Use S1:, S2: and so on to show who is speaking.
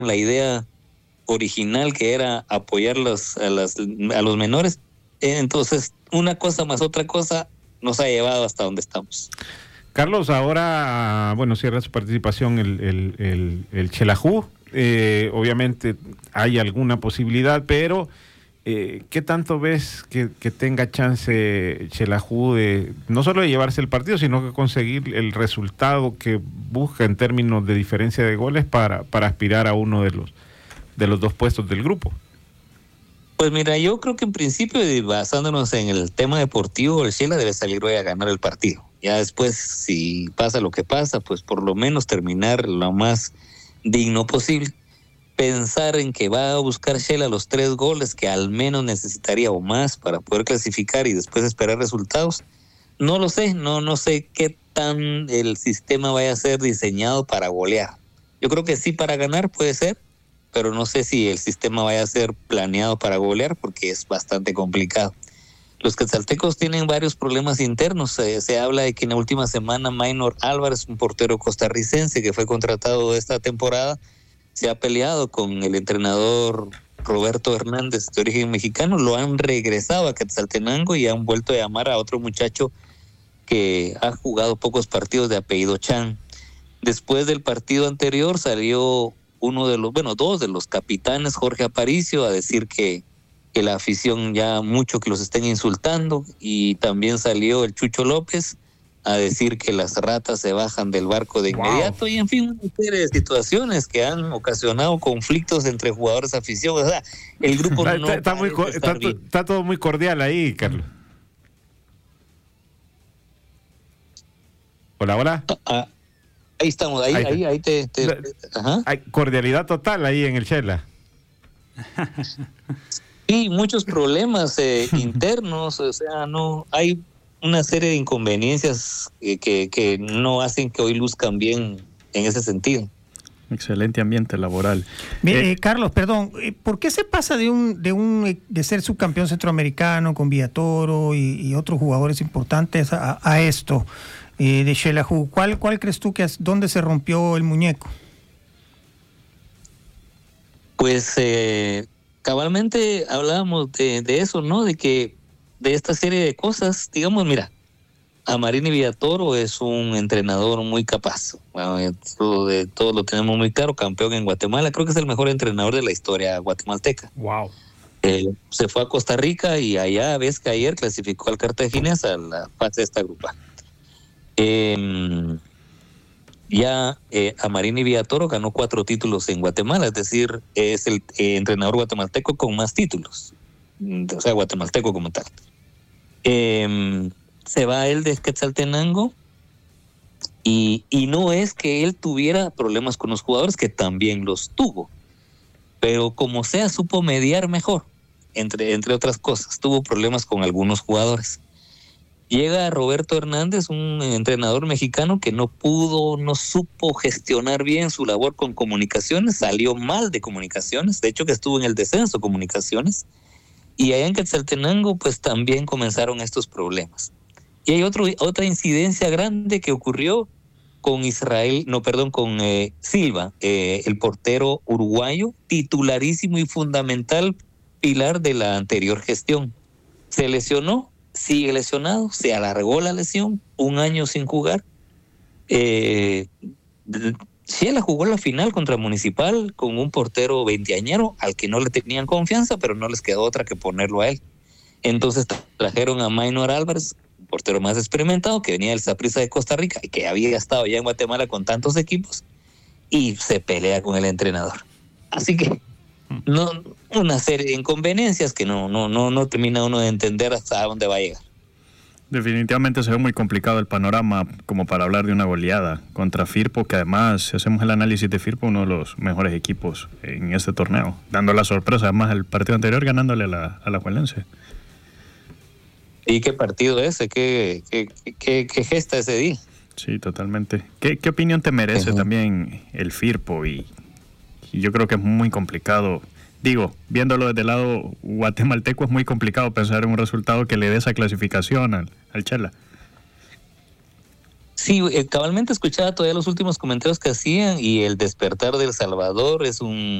S1: la idea original, que era apoyar a los menores. Entonces, una cosa más otra cosa nos ha llevado hasta donde estamos.
S2: Carlos, ahora, bueno, cierra su participación el Xelajú. Obviamente hay alguna posibilidad, pero ¿qué tanto ves que tenga chance Xelajú de no solo de llevarse el partido, sino que conseguir el resultado que busca en términos de diferencia de goles para aspirar a uno de los dos puestos del grupo?
S1: Pues mira, yo creo que en principio, basándonos en el tema deportivo, el Xela debe salir hoy a ganar el partido. Ya después, si pasa lo que pasa, pues por lo menos terminar lo más digno posible. Pensar en que va a buscar Xela los 3 goles que al menos necesitaría o más para poder clasificar y después esperar resultados, no lo sé, no sé qué tan el sistema vaya a ser diseñado para golear. Yo creo que sí, para ganar puede ser, pero no sé si el sistema vaya a ser planeado para golear, porque es bastante complicado. Los quetzaltecos tienen varios problemas internos. Se habla de que en la última semana Maynor Álvarez, un portero costarricense que fue contratado esta temporada, se ha peleado con el entrenador Roberto Hernández, de origen mexicano. Lo han regresado a Quetzaltenango y han vuelto a llamar a otro muchacho que ha jugado pocos partidos, de apellido Chan. Después del partido anterior salió dos de los capitanes, Jorge Aparicio, a decir que la afición ya mucho que los estén insultando, y también salió el Chucho López a decir que las ratas se bajan del barco de inmediato. Y en fin, una serie de situaciones que han ocasionado conflictos entre jugadores, afición. O sea, el grupo
S2: está todo muy cordial ahí, Carlos. Hola.
S1: Ahí estamos, ahí ajá.
S2: Hay cordialidad total ahí en el Xela.
S1: Sí, muchos problemas internos, o sea, no hay una serie de inconveniencias que no hacen que hoy luzcan bien en ese sentido.
S3: Excelente ambiente laboral.
S4: Carlos, perdón, ¿por qué se pasa de ser subcampeón centroamericano con Villatoro y otros jugadores importantes a esto de Xelajú? ¿Cuál crees tú dónde se rompió el muñeco?
S1: Pues cabalmente hablábamos de eso, ¿no? De esta serie de cosas, digamos, mira, Amarini Villatoro es un entrenador muy capaz. Bueno, de todo lo tenemos muy claro, campeón en Guatemala, creo que es el mejor entrenador de la historia guatemalteca.
S2: Wow.
S1: Se fue a Costa Rica y allá ves que ayer clasificó al Cartaginés a la fase de esta grupa. Amarini Villatoro ganó 4 títulos en Guatemala, es decir, es el entrenador guatemalteco con más títulos, o sea, guatemalteco como tal. Se va él de Quetzaltenango y no es que él tuviera problemas con los jugadores, que también los tuvo, pero como sea supo mediar mejor, entre otras cosas. Tuvo problemas con algunos jugadores. Llega Roberto Hernández, un entrenador mexicano que no supo gestionar bien su labor con comunicaciones, salió mal de comunicaciones, de hecho que estuvo en el descenso comunicaciones, y allá en Quetzaltenango pues también comenzaron estos problemas. Y hay otra incidencia grande que ocurrió con Silva, el portero uruguayo, titularísimo y fundamental pilar de la anterior gestión. Se lesionó, sigue lesionado, se alargó la lesión, 1 año sin jugar. Xela jugó la final contra Municipal con un portero veinteañero al que no le tenían confianza, pero no les quedó otra que ponerlo a él. Entonces trajeron a Maynor Álvarez, un portero más experimentado, que venía del Saprissa de Costa Rica y que había estado ya en Guatemala con tantos equipos, y se pelea con el entrenador. Así que una serie de inconveniencias que no termina uno de entender hasta dónde va a llegar.
S3: Definitivamente se ve muy complicado el panorama como para hablar de una goleada contra Firpo, que además, si hacemos el análisis de Firpo, uno de los mejores equipos en este torneo, dando la sorpresa además el partido anterior ganándole a la Juelense.
S1: ¿Y qué partido ese? ¿Qué gesta ese día?
S3: Sí, totalmente. ¿Qué opinión te merece también el Firpo? Y yo creo que es muy complicado. Digo, viéndolo desde el lado guatemalteco, es muy complicado pensar en un resultado que le dé esa clasificación al Xela.
S1: Sí, cabalmente escuchaba todavía los últimos comentarios que hacían y el despertar del Salvador es un